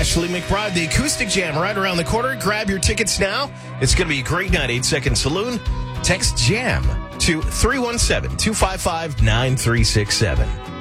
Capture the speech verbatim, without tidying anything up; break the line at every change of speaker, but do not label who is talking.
Ashley McBride, the Acoustic Jam right around the corner. Grab your tickets now. It's going to be a great night. Eight Second Saloon. Text JAM to three one seven, two five five, nine three six seven.